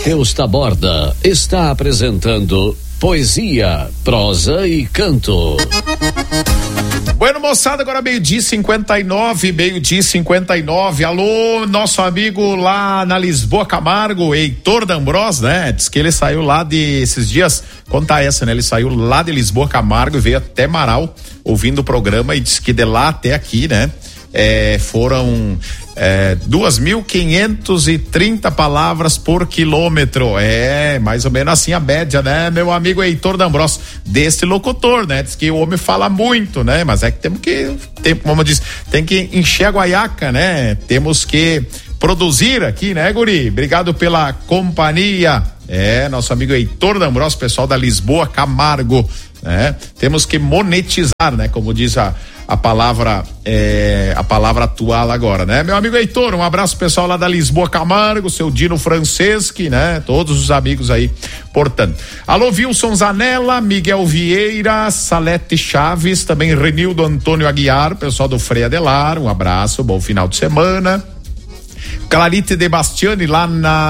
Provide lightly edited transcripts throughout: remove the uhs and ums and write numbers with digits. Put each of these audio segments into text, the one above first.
Matheus Taborda está apresentando Poesia, Prosa e Canto. Bueno, moçada, agora meio-dia 59. Alô, nosso amigo lá na Lisboa Camargo, Heitor D'Ambros, né? Diz que ele saiu lá esses dias, conta essa, né? Ele saiu lá de Lisboa Camargo e veio até Marau ouvindo o programa e disse que de lá até aqui, né? Foram 2.530 palavras por quilômetro. Mais ou menos assim a média, né? Meu amigo Heitor D'Ambros, deste locutor, né? Diz que o homem fala muito, né? Mas é que como diz, tem que encher a guaiaca, né? Temos que produzir aqui, né, guri? Obrigado pela companhia. Nosso amigo Heitor D'Ambros, pessoal da Lisboa Camargo, né? Temos que monetizar, né? Como diz a palavra atual agora, né? Meu amigo Heitor, um abraço pessoal lá da Lisboa Camargo, seu Dino Franceschi, né? Todos os amigos aí, portanto. Alô, Wilson Zanella, Miguel Vieira, Salete Chaves, também Renildo Antônio Aguiar, pessoal do Frei Adelar, um abraço, bom final de semana. Clarite De Bastiani lá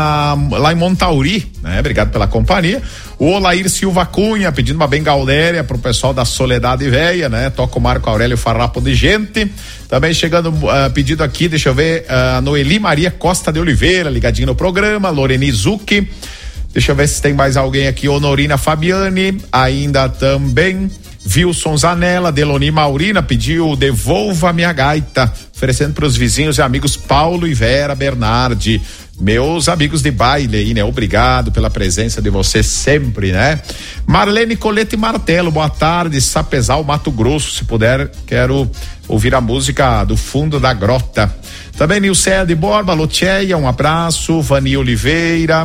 em Montauri, né? Obrigado pela companhia. O Olair Silva Cunha pedindo uma bengaléria pro pessoal da Soledade Véia, né? Toca o Marco Aurélio Farrapo de Gente. Também chegando pedido aqui, deixa eu ver, Noeli Maria Costa de Oliveira, ligadinho no programa, Loreni Zucchi. Deixa eu ver se tem mais alguém aqui, Honorina Fabiani, ainda também Wilson Zanella, Deloni Maurina pediu Devolva Minha Gaita, oferecendo para os vizinhos e amigos Paulo e Vera Bernardi, meus amigos de baile aí, né? Obrigado pela presença de vocês sempre, né? Marlene Colete Martelo, boa tarde, Sapezal, Mato Grosso, se puder, quero ouvir a música do Fundo da Grota. Também Nilceia de Borba, Locheia, um abraço, Vani Oliveira,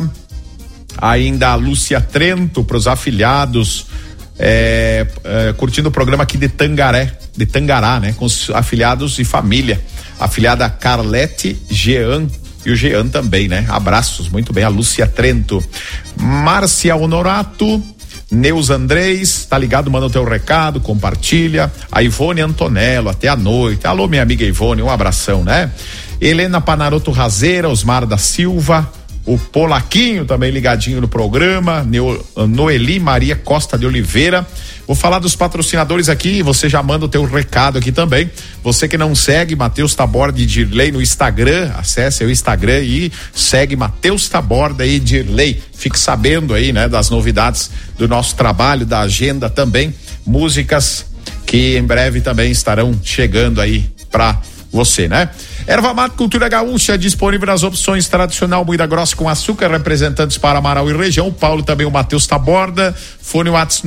ainda a Lúcia Trento, para os afiliados, curtindo o programa aqui de Tangará, né? Com os afiliados e família, afiliada Carlete, Jean e o Jean também, né? Abraços, muito bem, a Lúcia Trento. Márcia Honorato, Neus Andrés, tá ligado, manda o teu recado, compartilha. A Ivone Antonello, até a noite. Alô, minha amiga Ivone, um abração, né? Helena Panaroto Razeira, Osmar da Silva, o Polaquinho também ligadinho no programa, Noeli Maria Costa de Oliveira. Vou falar dos patrocinadores aqui, você já manda o teu recado aqui também. Você que não segue Matheus Taborda e Dirley no Instagram, acesse o Instagram e segue Matheus Taborda e Dirley. Fique sabendo aí, né, das novidades do nosso trabalho, da agenda também, músicas que em breve também estarão chegando aí pra você, né? Erva Mate Cultura Gaúcha, disponível nas opções tradicional, moída grossa com açúcar, representantes para Amaral e região. Paulo também, o Matheus Taborda, fone WhatsApp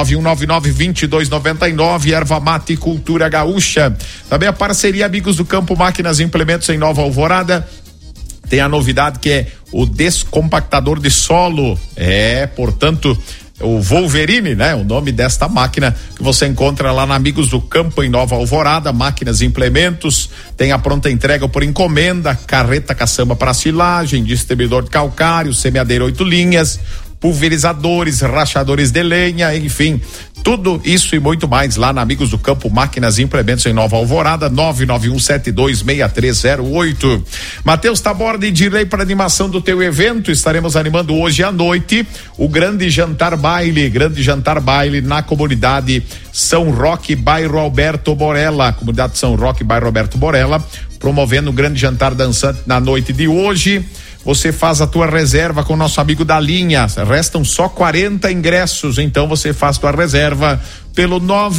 991992299, Erva Mate Cultura Gaúcha. Também a parceria Amigos do Campo, Máquinas e Implementos em Nova Alvorada. Tem a novidade que é o descompactador de solo, portanto, o Wolverine, né? O nome desta máquina que você encontra lá na Amigos do Campo em Nova Alvorada, máquinas e implementos, tem a pronta entrega por encomenda, carreta caçamba para silagem, distribuidor de calcário, semeadeira 8 linhas, pulverizadores, rachadores de lenha, enfim, tudo isso e muito mais lá na Amigos do Campo, máquinas e implementos em Nova Alvorada, 991726308. Matheus Taborda e Dirley para animação do teu evento, estaremos animando hoje à noite o Grande Jantar Baile na comunidade São Roque, bairro Alberto Borella, comunidade São Roque, bairro Alberto Borella, promovendo o Grande Jantar Dançante na noite de hoje. Você faz a tua reserva com o nosso amigo da linha, restam só 40 ingressos, então você faz tua reserva pelo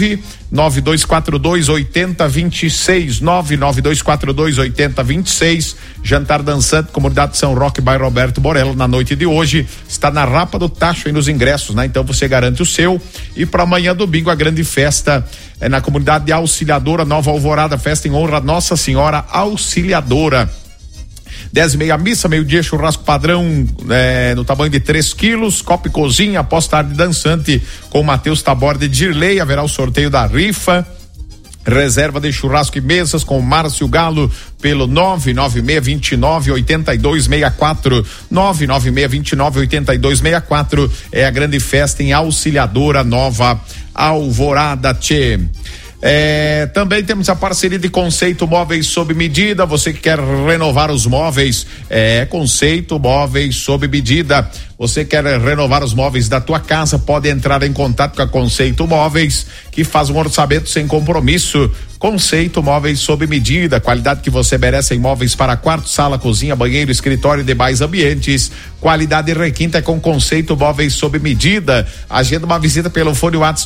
99242-8026, 99242-8026, Jantar Dançante, comunidade São Roque, bairro Roberto Borella, na noite de hoje, está na Rapa do Tacho aí nos ingressos, né? Então você garante o seu, e para amanhã domingo a grande festa é na comunidade de Auxiliadora, Nova Alvorada, festa em honra a Nossa Senhora Auxiliadora. 10h30 missa, meio-dia churrasco padrão no tamanho de 3 quilos, copa e cozinha, após tarde dançante com Matheus Taborda e Dirley, haverá o sorteio da rifa, reserva de churrasco e mesas com Márcio Galo pelo 996298264, 996298264, é a grande festa em Auxiliadora, Nova Alvorada, tchê. Também temos a parceria de Conceito Móveis sob medida. Você que quer renovar os móveis, Conceito Móveis sob medida. Você quer renovar os móveis da tua casa, pode entrar em contato com a Conceito Móveis, que faz um orçamento sem compromisso. Conceito Móveis sob medida, qualidade que você merece em móveis para quarto, sala, cozinha, banheiro, escritório e demais ambientes. Qualidade requinta com Conceito Móveis sob medida. Agenda uma visita pelo fone WhatsApp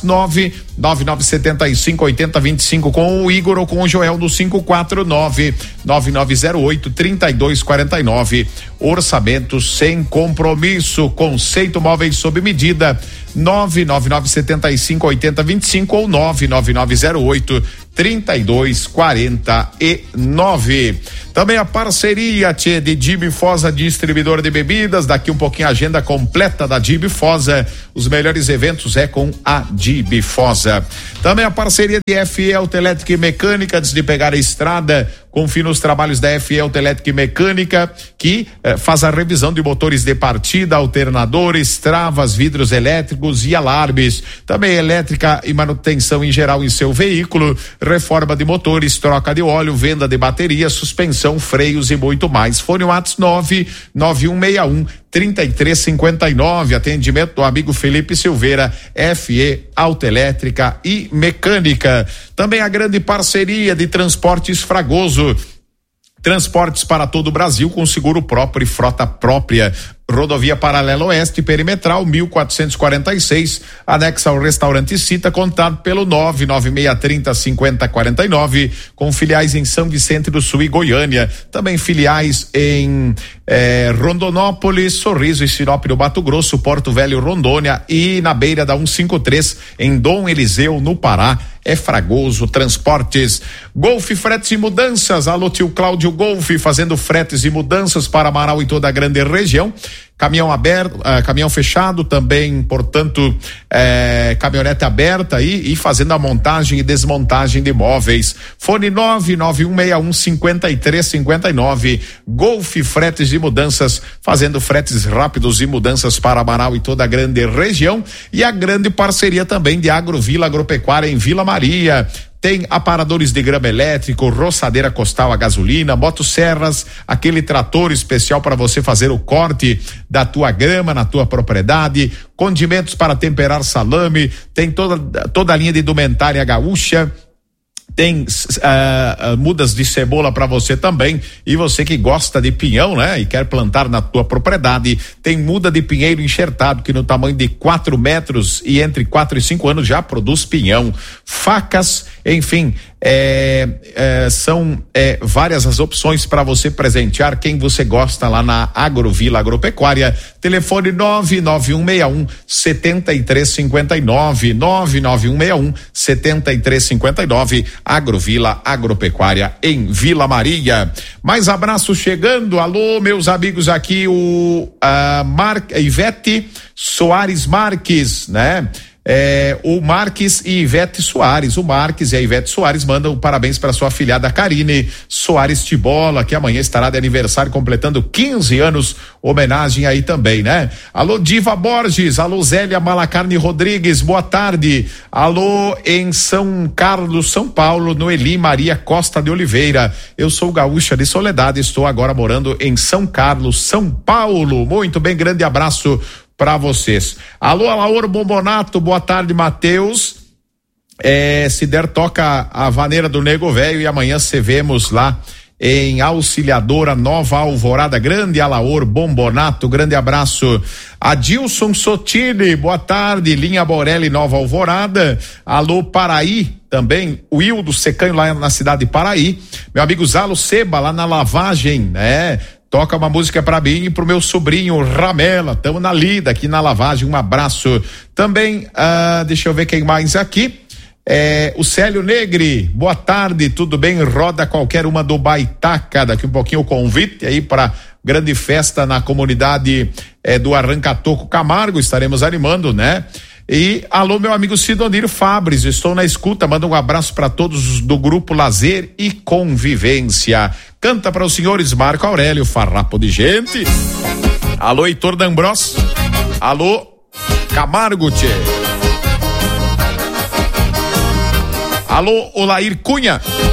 999758025 com o Igor ou com o Joel no 549-9908-3249. Orçamento sem compromisso. Conceito Móveis sob medida. 999758025 ou 99908-3249. Também a parceria de Dibe Fosa, distribuidor de bebidas. Daqui um pouquinho a agenda completa da Dibe Fosa. Os melhores eventos com a Dibe Fosa. Também a parceria de FE Autoelétrica e Mecânica. Antes de pegar a estrada, confie nos trabalhos da FE Autoelétrica e Mecânica, que faz a revisão de motores de partida, alternadores, travas, vidros elétricos e alarmes. Também elétrica e manutenção em geral em seu veículo, reforma de motores, troca de óleo, venda de bateria, suspensão, freios e muito mais. Fone WhatsApp 99161-3359. Atendimento do amigo Felipe Silveira, FE Autoelétrica e Mecânica. Também a grande parceria de Transportes Fragoso. Transportes para todo o Brasil com seguro próprio e frota própria. Rodovia Paralela Oeste, Perimetral 1446, anexa ao restaurante Cita, contato pelo 99630-5049, com filiais em São Vicente do Sul e Goiânia. Também filiais em Rondonópolis, Sorriso e Sinop do Mato Grosso, Porto Velho, Rondônia e na beira da 153 em Dom Eliseu, no Pará. É Fragoso Transportes. Golfe Fretes e Mudanças. Alô, tio Cláudio Golfe, fazendo fretes e mudanças para Amaral e toda a grande região. Caminhão aberto, caminhão fechado também, portanto, caminhonete aberta e fazendo a montagem e desmontagem de móveis. Fone 99161-5359. Golfe Fretes e Mudanças, fazendo fretes rápidos e mudanças para Amaral e toda a grande região. E a grande parceria também de Agrovila Agropecuária em Vila Maria. Tem aparadores de grama elétrico, roçadeira costal a gasolina, motosserras, aquele trator especial para você fazer o corte da tua grama na tua propriedade, condimentos para temperar salame, tem toda a linha de indumentária gaúcha. Tem mudas de cebola para você também, e você que gosta de pinhão, né? E quer plantar na tua propriedade, tem muda de pinheiro enxertado que no tamanho de 4 metros e entre 4 e 5 anos já produz pinhão. Facas, enfim, são várias as opções para você presentear quem você gosta lá na Agrovila Agropecuária. Telefone 99161-7359, 99161-7359. Agrovila Agropecuária em Vila Maria. Mais abraços chegando. Alô, meus amigos aqui, Ivete Soares Marques, né? O Marques e Ivete Soares. O Marques e a Ivete Soares mandam parabéns para sua afilhada Karine Soares Tibola, que amanhã estará de aniversário, completando 15 anos. Homenagem aí também, né? Alô, Diva Borges. Alô, Zélia Malacarne Rodrigues. Boa tarde. Alô, em São Carlos, São Paulo, Noeli Maria Costa de Oliveira. Eu sou gaúcha de Soledade, estou agora morando em São Carlos, São Paulo. Muito bem, grande abraço para vocês. Alô, Alaor Bombonato, boa tarde, Matheus. Se der, toca a vaneira do Nego Velho e amanhã se vemos lá em Auxiliadora Nova Alvorada. Grande Alaor Bombonato, grande abraço. Adilson Sotile, boa tarde, Linha Borelli Nova Alvorada. Alô, Paraí, também, o Hildo Secanho lá na cidade de Paraí. Meu amigo Zalo Seba lá na lavagem, né? Toca uma música pra mim e pro meu sobrinho Ramela. Tamo na lida aqui na lavagem. Um abraço. Também, deixa eu ver quem mais aqui. O Célio Negri, boa tarde, tudo bem? Roda qualquer uma do Baitaca. Daqui um pouquinho o convite aí para grande festa na comunidade do Arrancatoco Camargo. Estaremos animando, né? E alô, meu amigo Sidonir Fabres, estou na escuta, manda um abraço para todos do grupo Lazer e Convivência. Canta para os senhores Marco Aurélio, farrapo de gente. Alô, Heitor D'Ambros. Alô, Camargo, tchê. Alô, Olair Cunha.